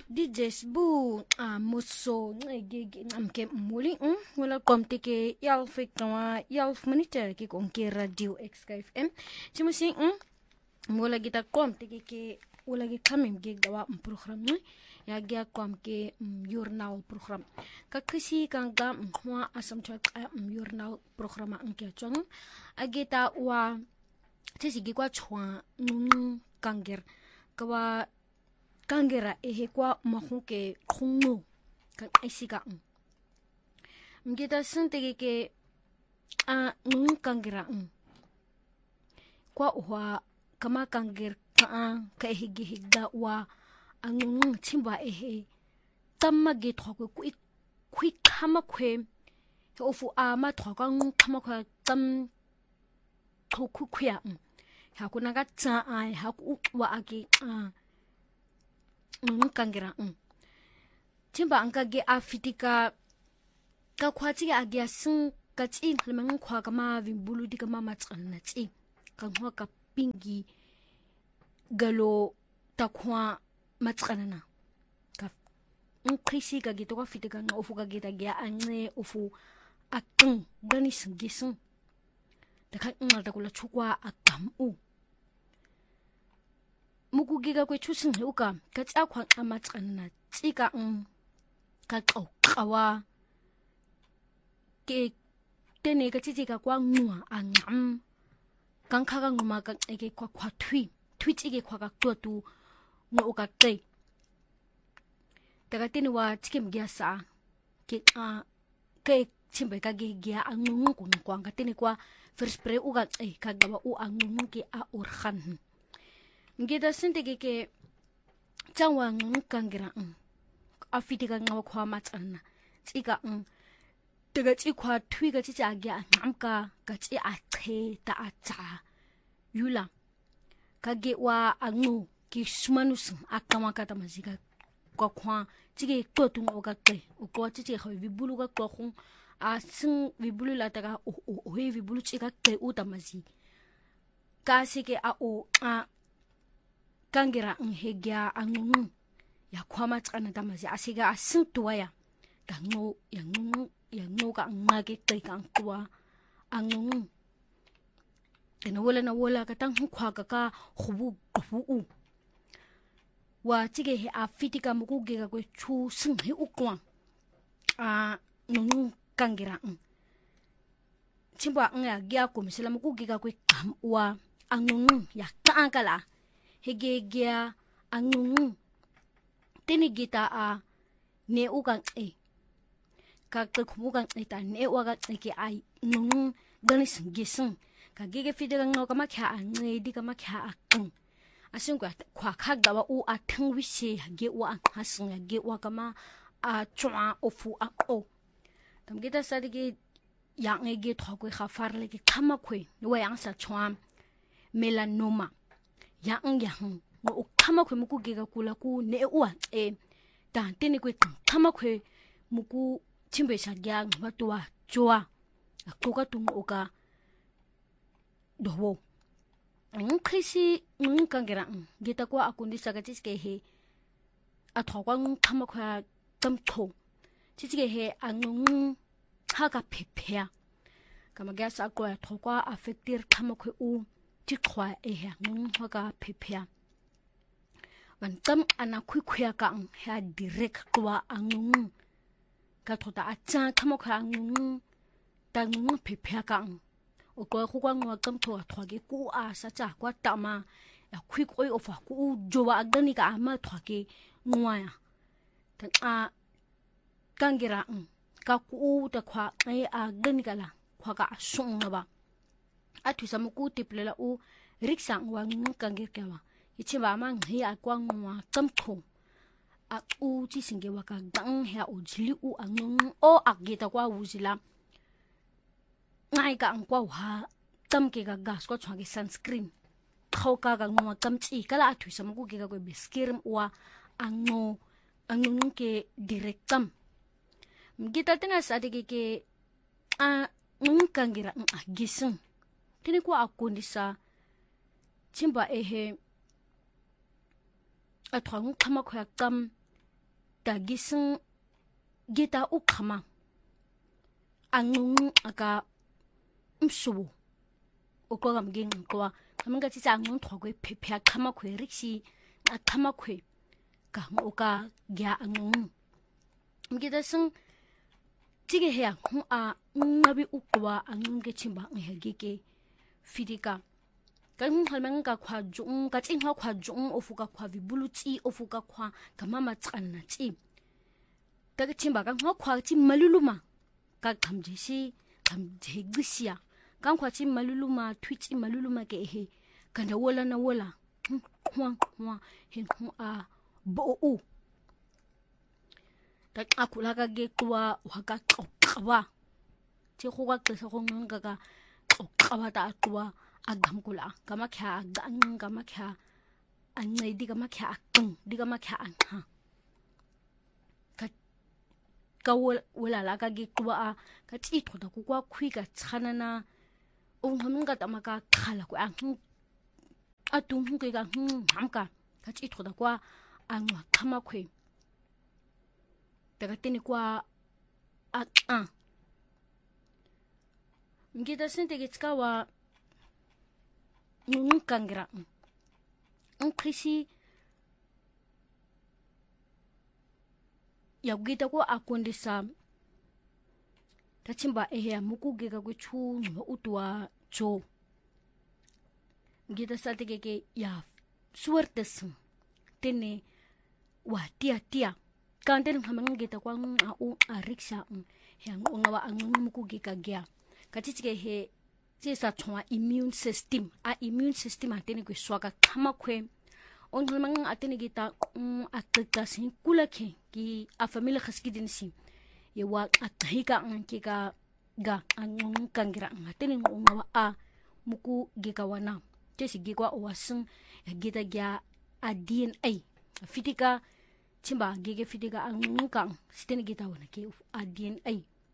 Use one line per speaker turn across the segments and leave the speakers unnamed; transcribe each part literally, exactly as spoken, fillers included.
D J Sbu a muso ngege amke muli um wala komte ke yalfik tawa yalf monitor ke konke radio X K F M chimusi um wala kita komte ke ke wala ke kamim ge gawa um program ni ya ge kom ke um journal program ka kisi kan ga mwa asam chak um journal program anke chong ageta wa tisi ge kwa chwa nung kanger kawa kangera ehe kwa mahuke khungu kan aisika ngita sentege ke a nung kangera kwa wa kama kanger ka ka ehe gihigda wa angung chimba ehe tamma ge thoko ku ku kama kwe ofu a ma thoko ngung kama kwa tam thoku khya ha kuna ga tsa ai ha ku wa age a ngukangera um timba anka ge afitika ka khwati ga ge sun ka tsi lemang khwa ka ma vimbulu di ka ma matsana tsi ka ngwa ka pingi galo ta khwa matsana na ka nkhisi ka ge to ka fitika na ofu ka ge ta ge anye ofu akung gani singisun da ka ngala ta kula chukwa akam u mukugiga kwe chusin uka ka tsakwa amatsana tsika um ka qawa ke tene ka tsika kwa ngwa angam kan khaga nguma ka eke kwa kwa thui thui tsike kwa ka totu no uka te daga tene wa tsikem gya sa ke a ke chimbe ka ge gya angungu kun kwa ka tene kwa first spray uka e ka gaba u angungu ke a orhan ngida sentege ke changwa ngukangera um afitika ngawa khwa matsana tsika um daga tsi khwa thui ga tsi agya ngamka ka tsi a che ta a tsa yula ka ge wa angu ki sumanus akama ka ta mazika kwa khwa tsike totu ngoka te o kwa tsi tsi khawi bibulu ka kwa khung a sing bibulu la ta ka o o he bibulu tsika te u ta mazi ka sike a o a kangera ngegya angungu ya khwama tsana tamazi asiga asintuwa ya kango ya ngungu ya ngoka ngake teka kwa angungu tena wala na wala ka tang khwa ka ka khubu khubu u wa tige he afitika mukuge ka kwe chu sing he ukwa a ngungu kangera ng chimba nga gya ko misela mukuge ka kwe kam wa angungu ya taangala hegegea angungu teni gita a ne ukan e ka kumukan eta ne waga ke ai ngungu gani singisun ka gege fidega ngo kama kha ange di kama kha akung asin kwa kwa khaga wa u athang wise ge wa hasun ge wa kama a chwa ofu a o tam gita sadige yang ge thokwe kha farle ke khama khwe wa yang sa chwa melanoma yang yang ngo kama kwe muku gega kula ku ne uwa e ta tene kwe kama kwe muku chimbe sha gya ngwa joa akoka tungu oka dowo ng krisi ng kangera geta kwa akundi saga tiske he athokwa ng kama kwa tamtho tiske he angung haga pepea kama gasa kwa athokwa affectir kama kwe u tikwa e ngung hoka pepea wan tam ana khukhya ka ha direct kwa angung ka thota acha khamo kha angung ta ngung pepea ka o ko khu kwa ngwa kam tho thwa ge ku a sa cha kwa tama ya khwik oi ofa ku jowa agani ka ama thwa ke ngwa ya tan a kangera ka ku ta khwa ai agani kala khwa ka sung ba athu samuku tiplela u riksang wa ngkangir kawa ichiba mang hi akwang wa kamtho a u chi singe wa ka gang ha u jili u angung o agita kwa uzila ngai ka angkwa ha tamke ga gas ko chwagi sunscreen khoka ga ngwa kamchi kala athu samuku ke ga ko biskirim wa ango angung ke direktam mgita tena sadike ke a ngkangira agisun tini kwa akundisa chimba ehe athwang khama khya kam ta gising gita ukama angung aka msubu ukwa mging kwa kamanga tsi angung thogwe phepha khama khwe riksi akhama khwe ka ngoka gya angung mgida sing tige he hu a ngabi ukwa angung ge chimba ngege ke fidika kan halmang ka khwa jung ka tsingwa khwa jung ofuka khwa vibulutsi ofuka khwa kamama tsanna tsi ta ke chimba ka khwa tsi maluluma ka khamjeshi khamjegisia kan khwa tsi maluluma twitsi maluluma ke he kana wola na wola khwa khwa he hu a bo u ta akula ka ge kwa wa ka qwa tsi go ka qesa go nganga ka qwa ta qwa agamkula kama kya gang kama kya anai di kama kya akung di kama kya anha ka ka wala la ka gi kwa ka tsi thoda ku kwa khui ka tshana na o ngam ka tama ka khala ku ang atung hu ke ka ham ka ka tsi thoda kwa angwa khama khwe daga tini kwa a a ngida sente ke tskawa nung kangra ang krisi ya gita ko akondisa tachimba ehe mukuge ka kuchu no utwa cho gita salte ke ya suertes tene wa tia tia kanten hamang gita kwa ng au a riksha yang ngawa ang mukuge ka gya katitike he sa chwa immune system a immune system atene ko swaka khama khwe on mang atene gita atka sin kulakhe ki a family khaski din si ye wa athika ang ki ka ga ang kangira atene ngwa a muku gika wana tesi gikwa owasun gita gya a D N A fitika chimba gege fitika ang kang sitene gita wana ke a D N A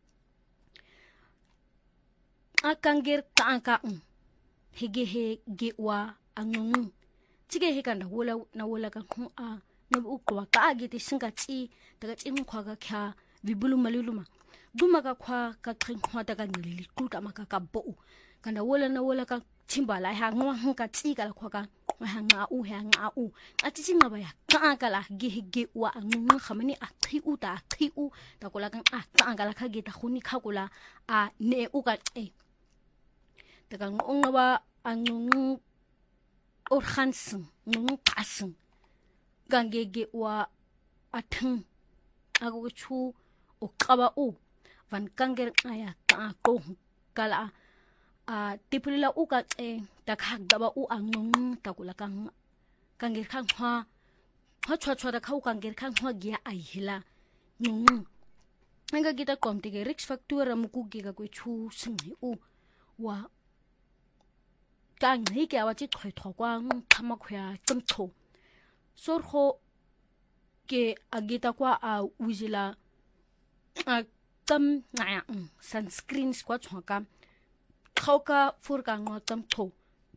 akangir kaanka um hege he ge wa angung tige he kan wala na wala kan hu a no ukwa ka agiti singa tsi daga tsin khwa ga kya vibulu maluluma duma ka khwa ka trin khwa daga ngili tuta maka ka bo kana wala na wala ka chimbala ha ngwa hanka tsi ka khwa ka ha nga u ha nga u ati singa ba ya ka kala ge he ge wa angung khamani a thi u ta thi u ta kola kan a ka kala kha ge ta khuni kha kola a ne u ka e daga ngong ba angung orhansen ngung pasen gangege wa athung ago chu o qaba u van kanger aya ka ko kala a tipulila u ka e ta khak daba u angung takula kang kanger khang hwa ha chwa chwa da khau kanger khang hwa gya ai hila ngung anga gita komte ge rix factura muku ge ga ko chu sing u wa gang he ke awa chi thoi thokwa thama khya tum tho sor kho ke agita kwa a ujila a tam nga sunscreen kwa chhoka khoka furka ngo tam tho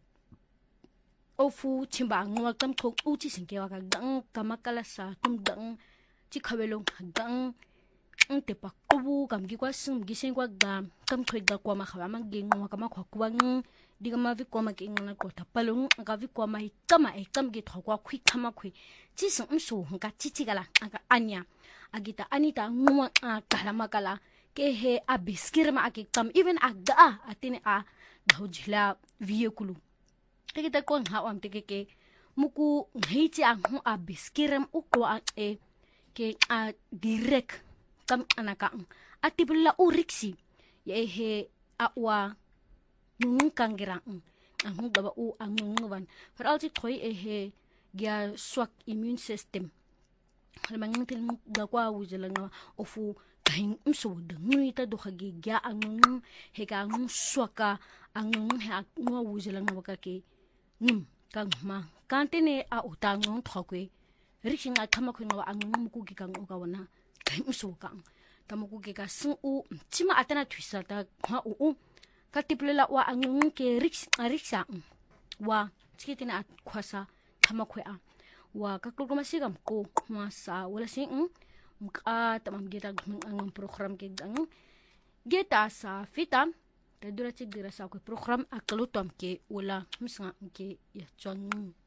ofu chimba ngo tam tho u chi sing ke wa ga dang kamakala sa tum dang chi khawelong dang te pa kubu kam gi kwa sum gi sing kwa ga kam thoi ga kwa ma khawa ma gi ngo ka ma khwa kwa diga ma vi kwa ma ke ngana ko ta palung ga vi kwa ma hi kama e kam gi thokwa khwi khama khwi chi sum su nga chi chi gala anga anya agita anita ngwa kala makala ke he a biskir ma ake kam even aga atine a dhojila vehicle ke ta ko ha am te ke muku ngichi ang hu a biskiram u ko a e ke a direct kam anaka atibla u riksi ye he a wa nung kangira ang hu gaba u ang ngwan for alti thoi e he gya swak immune system halmang til ga kwa wujala nga ofu kahin umso de ngui ta do khagi gya ang he ka ng swaka ang ha ngwa wujala nga ka ke nim kang ma kantene a utang ng thokwe rising a thama khoi nga ang muku gi kang ka wana kahin umso kang tamuku gi ka sung u chima atana twisa ta ha u katiplela wa ang ke riks riksa wa chikitina at khwasa thama khoi a wa kakulko masigam ko ma sa wala sing mka tamam gita ang program kig ang gita sa fita tadura tig dira sa ko program akalutom ke wala misnga ke ya chon